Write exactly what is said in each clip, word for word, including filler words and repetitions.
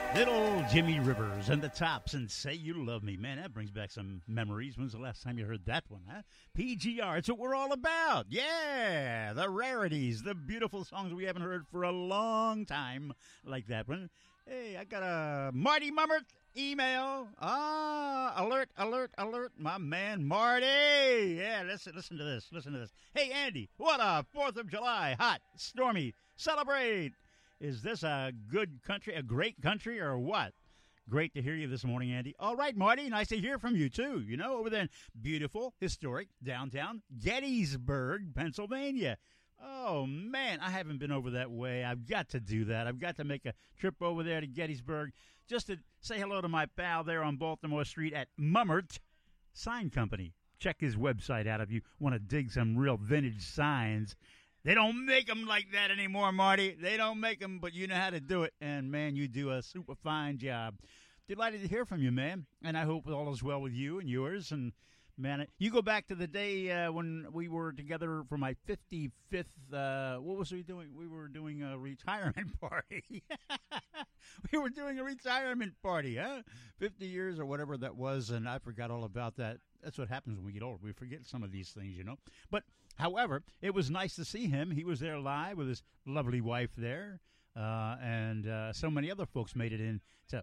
Little Jimmy Rivers and the Tops and Say You Love Me. Man, that brings back some memories. When's the last time you heard that one, huh? P G R, it's what we're all about. Yeah, the rarities, the beautiful songs we haven't heard for a long time, like that one. Hey, I got a Marty Mummert email. Ah, alert, alert, alert, my man Marty. Yeah, listen, listen to this, listen to this. Hey, Andy, what a fourth of July, hot, stormy, celebrate. Is this a good country, a great country, or what? Great to hear you this morning, Andy. All right, Marty, nice to hear from you, too. You know, over there in beautiful, historic, downtown Gettysburg, Pennsylvania. Oh, man, I haven't been over that way. I've got to do that. I've got to make a trip over there to Gettysburg just to say hello to my pal there on Baltimore Street at Mummert Sign Company. Check his website out if you want to dig some real vintage signs. They don't make them like that anymore, Marty. They don't make them, but you know how to do it. And, man, you do a super fine job. Delighted to hear from you, man. And I hope all is well with you and yours. And, man, you go back to the day uh, when we were together for my fifty-fifth, uh, what was we doing? We were doing a retirement party. We were doing a retirement party, huh? fifty years or whatever that was, and I forgot all about that. That's what happens when we get old. We forget some of these things, you know. But, however, it was nice to see him. He was there live with his lovely wife there. Uh, and uh, so many other folks made it in to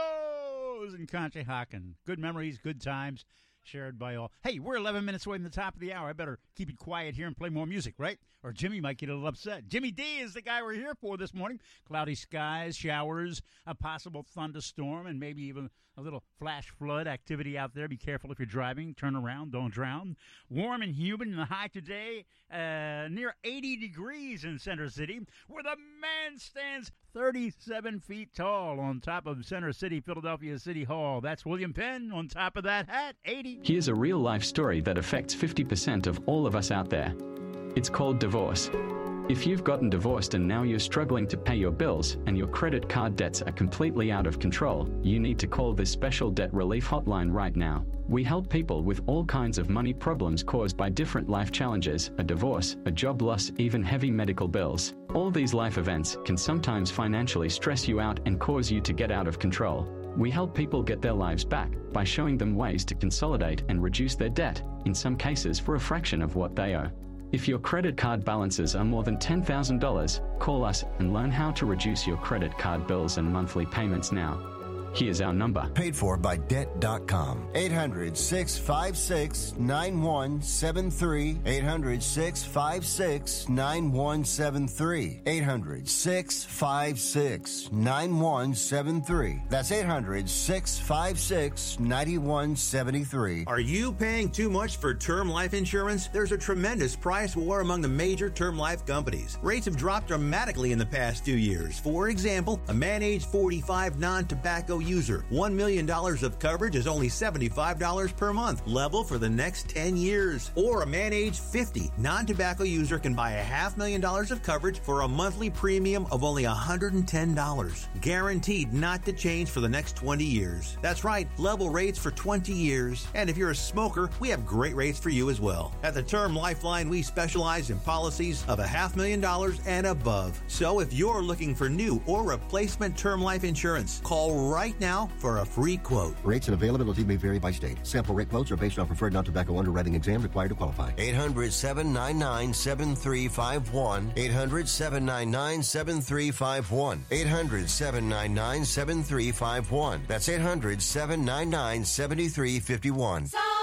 Uno's in Conshohocken. Good memories, good times, shared by all. Hey, we're eleven minutes away from the top of the hour. I better keep it quiet here and play more music, right? Or Jimmy might get a little upset. Jimmy D is the guy we're here for this morning. Cloudy skies, showers, a possible thunderstorm, and maybe even a little flash flood activity out there. Be careful if you're driving. Turn around. Don't drown. Warm and humid in the high today. Uh, near eighty degrees in Center City, where the man stands thirty-seven feet tall on top of Center City, Philadelphia City Hall. That's William Penn on top of that hat, eighty. Here's a real-life story that affects fifty percent of all of us out there. It's called divorce. If you've gotten divorced and now you're struggling to pay your bills and your credit card debts are completely out of control, you need to call this special debt relief hotline right now. We help people with all kinds of money problems caused by different life challenges, a divorce, a job loss, even heavy medical bills. All these life events can sometimes financially stress you out and cause you to get out of control. We help people get their lives back by showing them ways to consolidate and reduce their debt, in some cases for a fraction of what they owe. If your credit card balances are more than ten thousand dollars, call us and learn how to reduce your credit card bills and monthly payments now. Here's our number. Paid for by debt dot com. eight hundred, six five six, nine one seven three. eight hundred, six five six, nine one seven three. eight hundred, six five six, nine one seven three. That's eight hundred, six five six, nine one seven three. Are you paying too much for term life insurance? There's a tremendous price war among the major term life companies. Rates have dropped dramatically in the past two years. For example, a man age forty-five non-tobacco user, one million dollars of coverage is only seventy-five dollars per month, level for the next ten years. Or a man age fifty, non-tobacco user can buy a half million dollars of coverage for a monthly premium of only one hundred ten dollars. Guaranteed not to change for the next twenty years. That's right, level rates for twenty years. And if you're a smoker, we have great rates for you as well. At the Term Lifeline, we specialize in policies of a half million dollars and above. So if you're looking for new or replacement term life insurance, call right now for a free quote. Rates and availability may vary by state. Sample rate quotes are based on preferred non-tobacco underwriting exam required to qualify. eight hundred, seven nine nine, seven three five one. eight hundred, seven nine nine, seven three five one. eight hundred, seven nine nine, seven three five one. That's eight hundred, seven nine nine, seven three five one.